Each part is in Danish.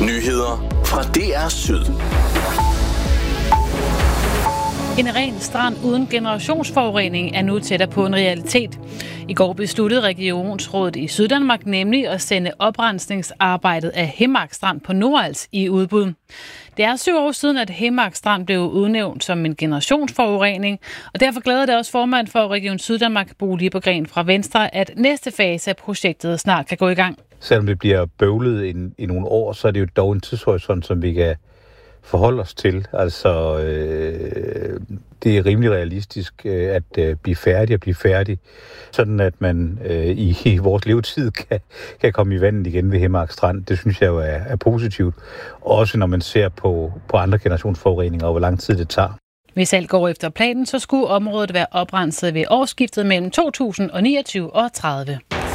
Nyheder fra DR Syd. En ren strand uden generationsforurening er nu tættere på en realitet. I går besluttede Regionsrådet i Syddanmark nemlig at sende oprensningsarbejdet af Himmark Strand på Nordals i udbud. Det er 7 år siden, at Himmark Strand blev udnævnt som en generationsforurening, og derfor glæder det også formand for Region Syddanmark, Bo Liebergreen fra Venstre, at næste fase af projektet snart kan gå i gang. Selvom det bliver bøvlet i nogle år, så er det jo dog en tidshorisont, som vi kan forholde os til. Altså, det er rimelig realistisk at blive færdig, sådan at man i vores levetid kan komme i vandet igen ved Himmark Strand. Det synes jeg jo er positivt. Også når man ser på andre generationsforureninger og hvor lang tid det tager. Hvis alt går efter planen, så skulle området være oprenset ved årsskiftet mellem 2029 og 30.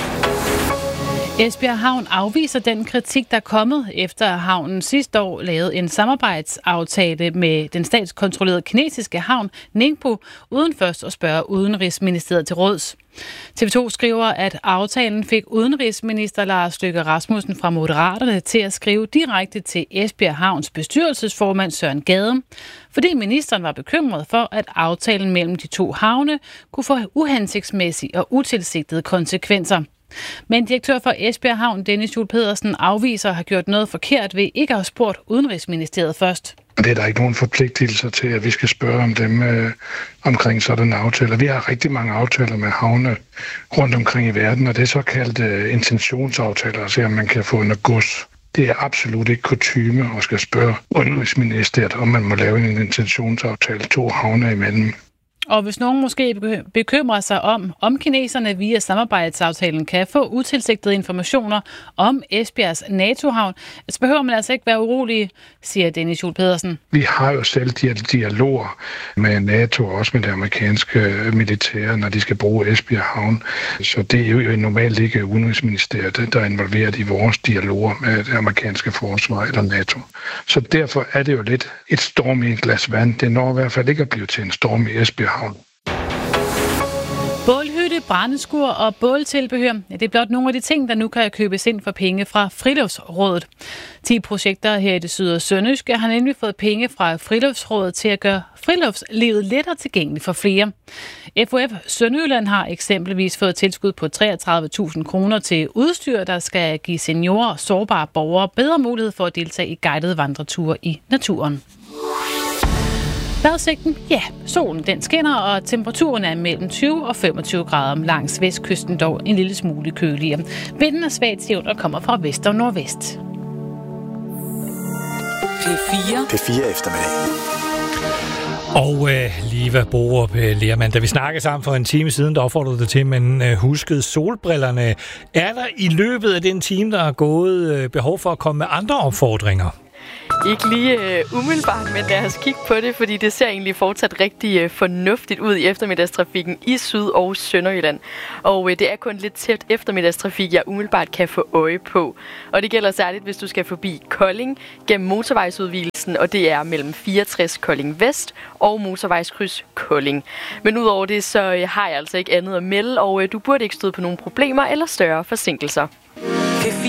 Esbjerg Havn afviser den kritik, der er kommet, efter at havnen sidste år lavede en samarbejdsaftale med den statskontrollerede kinesiske havn Ningbo, uden først at spørge Udenrigsministeriet til råds. TV2 skriver, at aftalen fik udenrigsminister Lars Løkke Rasmussen fra Moderaterne til at skrive direkte til Esbjerg Havns bestyrelsesformand Søren Gade, fordi ministeren var bekymret for, at aftalen mellem de to havne kunne få uhensigtsmæssige og utilsigtede konsekvenser. Men direktør for Esbjerg Havn, Dennis Juul Pedersen, afviser at have gjort noget forkert ved ikke at have spurgt Udenrigsministeriet først. Det er der ikke nogen forpligtelser til, at vi skal spørge om dem omkring sådan aftaler. Vi har rigtig mange aftaler med havne rundt omkring i verden, og det er såkaldte intentionsaftaler, at se om man kan få noget gods. Det er absolut ikke kutyme at skal spørge Udenrigsministeriet, om man må lave en intentionsaftale to havne imellem. Og hvis nogen måske bekymrer sig om kineserne via samarbejdsaftalen kan få utilsigtede informationer om Esbjergs NATO-havn, så behøver man altså ikke være urolig, siger Dennis Juul Pedersen. Vi har jo selv dialoger med NATO og også med det amerikanske militære, når de skal bruge Esbjerg Havn. Så det er jo normalt ikke Udenrigsministeriet, der er involveret i vores dialoger med det amerikanske forsvar eller NATO. Så derfor er det jo lidt et storm i et glas vand. Det når i hvert fald ikke at blive til en storm i Esbjerg Havn. Bålhytte, brændeskur og båltilbehør, det er blot nogle af de ting, der nu kan købes ind for penge fra Friluftsrådet. 10 projekter her i det syd- og sønderjyske har nemlig fået penge fra Friluftsrådet til at gøre friluftslivet lettere tilgængeligt for flere. FOF Sønderjylland har eksempelvis fået tilskud på 33.000 kroner til udstyr, der skal give seniorer og sårbare borgere bedre mulighed for at deltage i guidede vandreture i naturen. Vejrudsigten, ja, solen den skinner, og temperaturen er mellem 20 og 25 grader langs vestkysten, dog en lille smule køligere. Vinden er svagt til jævnt og kommer fra vest og nordvest. P4 eftermiddag. Og Liva Borup Lermand, da vi snakkede sammen for en time siden, der opfordrede det til, men huskede solbrillerne. Er der i løbet af den time, der er gået, behov for at komme med andre opfordringer? Ikke lige umiddelbart, men lad os kigge på det, fordi det ser egentlig fortsat rigtig fornuftigt ud i eftermiddagstrafikken i Syd- og Sønderjylland. Og det er kun lidt tæt eftermiddagstrafik, jeg umiddelbart kan få øje på. Og det gælder særligt, hvis du skal forbi Kolding gennem motorvejsudvidelsen, og det er mellem 64 Kolding Vest og motorvejskryds Kolding. Men udover det, så har jeg altså ikke andet at melde, og du burde ikke støde på nogle problemer eller større forsinkelser.